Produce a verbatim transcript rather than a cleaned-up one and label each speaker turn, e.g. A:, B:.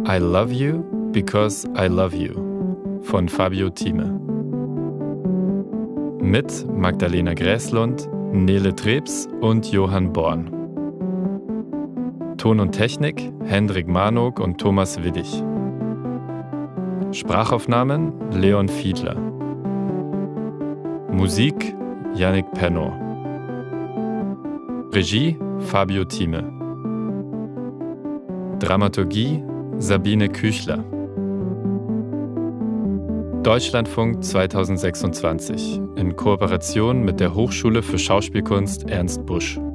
A: I Love You Because I Love You von Fabio Thieme. Mit Magdalena Gräslund, Nele Trebs und Johann Born. Ton und Technik Hendrik Manok und Thomas Widdig. Sprachaufnahmen Leon Fiedler. Musik Yannick Penno. Regie Fabio Thieme. Dramaturgie Sabine Küchler. Deutschlandfunk zweitausendsechsundzwanzig in Kooperation mit der Hochschule für Schauspielkunst Ernst Busch.